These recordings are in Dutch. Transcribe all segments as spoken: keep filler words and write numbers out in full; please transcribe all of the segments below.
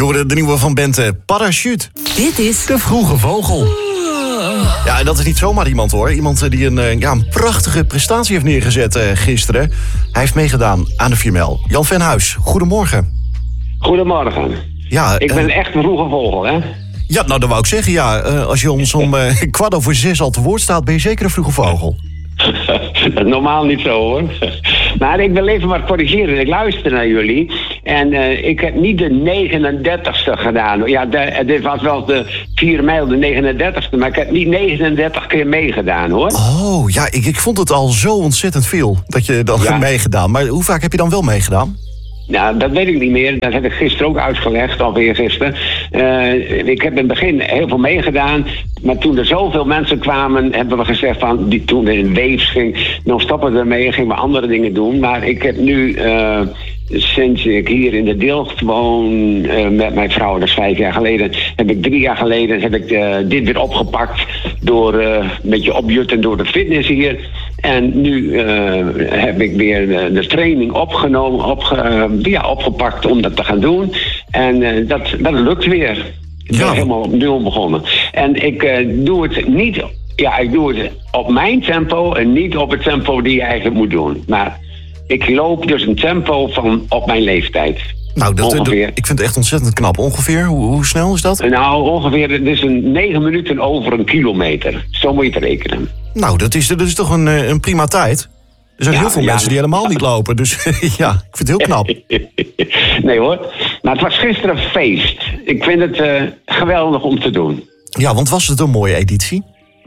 Je hoorde de nieuwe van Bente, Parachute. Dit is De Vroege Vogel. Ja, en dat is niet zomaar iemand hoor. Iemand die een, ja, een prachtige prestatie heeft neergezet uh, gisteren. Hij heeft meegedaan aan de vier mijl. Jan Venhuis, goedemorgen. Goedemorgen. Ja, ik ben uh, echt een vroege vogel, hè? Ja, nou, dat wou ik zeggen, ja. Uh, als je ons om uh, kwart over zes al te woord staat, ben je zeker een vroege vogel. Dat is normaal niet zo, hoor. Maar ik wil even wat corrigeren. Ik luister naar jullie. En uh, ik heb niet de negenendertigste gedaan. Ja, de, dit was wel de vier mijl, de negenendertigste. Maar ik heb niet negenendertig keer meegedaan, hoor. Oh, ja, ik, ik vond het al zo ontzettend veel dat je dan ja. hebt meegedaan. Maar hoe vaak heb je dan wel meegedaan? Nou, dat weet ik niet meer. Dat heb ik gisteren ook uitgelegd, alweer gisteren. Uh, ik heb in het begin heel veel meegedaan. Maar toen er zoveel mensen kwamen, hebben we gezegd van... Die, toen er in Weefs ging, dan stoppen we ermee, gingen we andere dingen doen. Maar ik heb nu, uh, sinds ik hier in de Dilgt woon uh, met mijn vrouw, dat is vijf jaar geleden... heb ik drie jaar geleden heb ik, uh, dit weer opgepakt door uh, een beetje opjutten door de fitness hier... En nu uh, heb ik weer de, de training opgenomen, opge, uh, ja, opgepakt om dat te gaan doen. En uh, dat, dat lukt weer. Ik ben ja. helemaal op nul begonnen. En ik uh, doe het niet, ja, ik doe het op mijn tempo en niet op het tempo die je eigenlijk moet doen. Maar ik loop dus een tempo van op mijn leeftijd. Nou, dat, ongeveer. ik vind het echt ontzettend knap. Ongeveer, hoe, hoe snel is dat? Nou, ongeveer, het is een negen minuten over een kilometer. Zo moet je het rekenen. Nou, dat is, dat is toch een, een prima tijd? Er zijn ja, heel veel ja, mensen die helemaal ja. niet lopen. Dus ja, ik vind het heel knap. Nee hoor, maar het was gisteren een feest. Ik vind het uh, geweldig om te doen. Ja, want was het een mooie editie?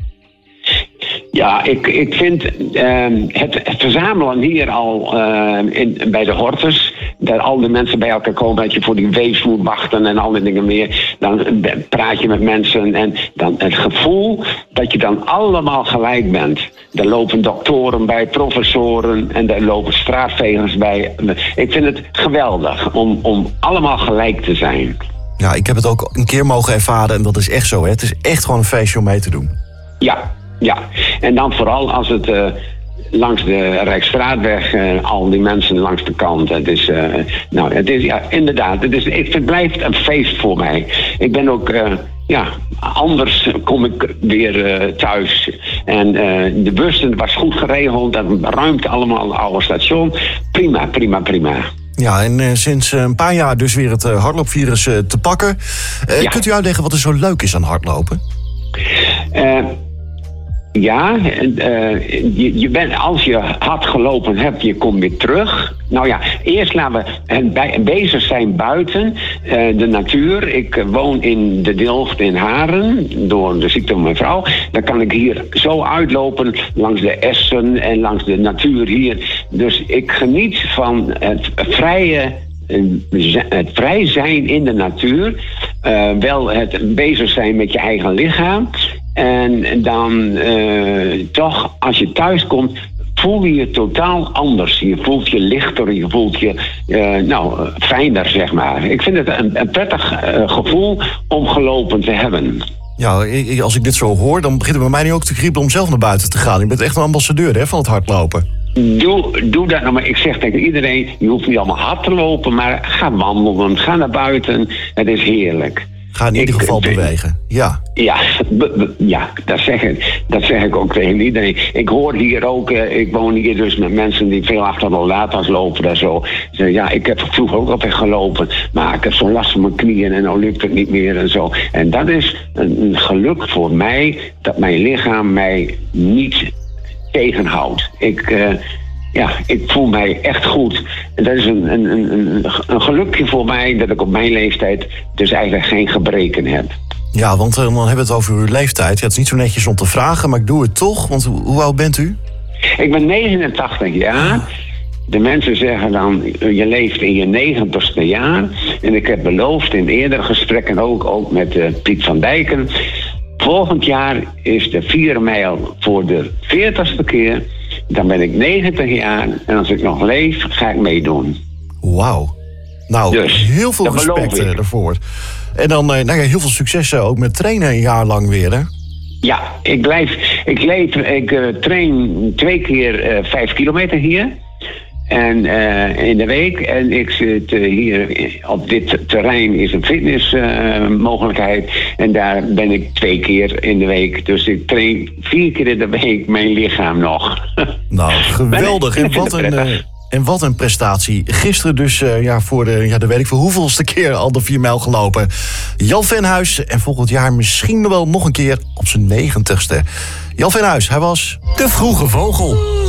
Ja, ik, ik vind uh, het, het verzamelen hier al uh, in, bij de Hortus... dat al die mensen bij elkaar komen, dat je voor die Weefs moet wachten en al die dingen meer. Dan praat je met mensen en dan het gevoel dat je dan allemaal gelijk bent. Er lopen doktoren bij, professoren en er lopen straatvegers bij. Ik vind het geweldig om, om allemaal gelijk te zijn. Ja, ik heb het ook een keer mogen ervaren en dat is echt zo. Hè? Het is echt gewoon een feestje om mee te doen. Ja, ja. En dan vooral als het... Uh, langs de Rijksstraatweg, uh, al die mensen langs de kant. Het is, uh, nou, het is ja, inderdaad, het, is, het blijft een feest voor mij. Ik ben ook, uh, ja, anders kom ik weer uh, thuis. En uh, de bus was goed geregeld, dat ruimt allemaal het oude station. Prima, prima, prima. Ja, en uh, sinds uh, een paar jaar dus weer het uh, hardloopvirus uh, te pakken. Uh, ja. Kunt u uitleggen wat er zo leuk is aan hardlopen? Uh, Ja, uh, je, je bent, als je hard gelopen hebt, je komt weer terug. Nou ja, eerst laten we bij, bezig zijn buiten uh, de natuur. Ik uh, woon in de Dilgt in Haren, door de ziekte van mijn vrouw. Dan kan ik hier zo uitlopen langs de essen en langs de natuur hier. Dus ik geniet van het vrije... het vrij zijn in de natuur. Uh, wel het bezig zijn met je eigen lichaam. En dan uh, toch, als je thuis komt, voel je je totaal anders. Je voelt je lichter, je voelt je uh, nou, fijner, zeg maar. Ik vind het een, een prettig uh, gevoel om gelopen te hebben. Ja, als ik dit zo hoor, dan begint het bij mij nu ook te kriebelen om zelf naar buiten te gaan. Je bent echt een ambassadeur, hè, van het hardlopen. Doe, doe dat nou, maar ik zeg tegen iedereen, je hoeft niet allemaal hard te lopen, maar ga wandelen, ga naar buiten. Het is heerlijk. Ga in ieder geval ik, bewegen, ja. Ja, be, be, ja dat, zeg ik, dat zeg ik ook tegen iedereen. Ik hoor hier ook, uh, ik woon hier dus met mensen die veel achter de laters lopen en zo. Ze, ja, ik heb vroeger ook altijd gelopen, maar ik heb zo last van mijn knieën en nou lukt het niet meer en zo. En dat is een, een geluk voor mij, dat mijn lichaam mij niet tegenhoudt. Ik... Uh, Ja, ik voel mij echt goed. En dat is een, een, een, een gelukje voor mij dat ik op mijn leeftijd dus eigenlijk geen gebreken heb. Ja, want uh, dan hebben we het over uw leeftijd. Ja, het is niet zo netjes om te vragen, maar ik doe het toch. Want hoe, hoe oud bent u? Ik ben negenentachtig jaar. De mensen zeggen dan, je leeft in je negentigste jaar. En ik heb beloofd in eerdere gesprekken, ook, ook met uh, Piet van Dijken. Volgend jaar is de vier mijl voor de veertigste keer. Dan ben ik negentig jaar en als ik nog leef, ga ik meedoen. Wauw. Nou, dus, heel veel respect ervoor. En dan nou ja, heel veel succes ook met trainen een jaar lang weer, hè? Ja, ik blijf, ik, leef, ik uh, train twee keer uh, vijf kilometer hier. En uh, in de week. En ik zit uh, hier op dit terrein is een fitnessmogelijkheid. Uh, en daar ben ik twee keer in de week. Dus ik train vier keer in de week mijn lichaam nog. Nou, geweldig. En wat een... Uh... En wat een prestatie. Gisteren dus uh, ja, voor de, ja, de weet ik voor hoeveelste keer al de vier mijl gelopen. Jan Venhuis. En volgend jaar misschien wel nog een keer op zijn negentigste. Jan Venhuis, hij was... De Vroege Vogel.